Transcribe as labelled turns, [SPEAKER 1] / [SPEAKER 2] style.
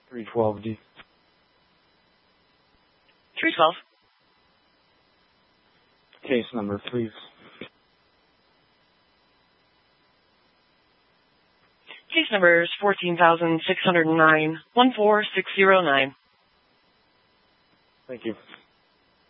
[SPEAKER 1] 312D.
[SPEAKER 2] 312.
[SPEAKER 1] Case number, please.
[SPEAKER 2] Case number is 14,609, 14609.
[SPEAKER 1] Thank you.